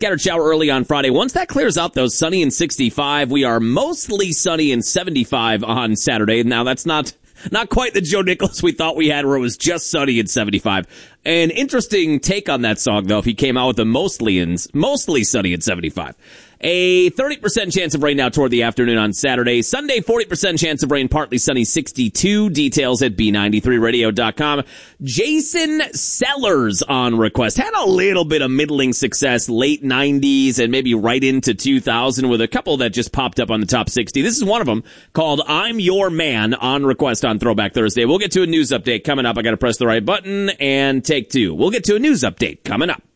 Scattered shower early on Friday. Once that clears out, though, sunny and 65. We are mostly sunny and 75 on Saturday. Now, that's not quite the Joe Nicholas we thought we had, where it was just sunny and 75. An interesting take on that song, though, if he came out with a mostly sunny and 75. A 30% chance of rain now toward the afternoon on Saturday. Sunday, 40% chance of rain, partly sunny, 62. Details at B93radio.com. Jason Sellers on request. Had a little bit of middling success late 90s and maybe right into 2000 with a couple that just popped up on the top 60. This is one of them called I'm Your Man on request on Throwback Thursday. We'll get to a news update coming up. I got to press the right button and take two. We'll get to a news update coming up.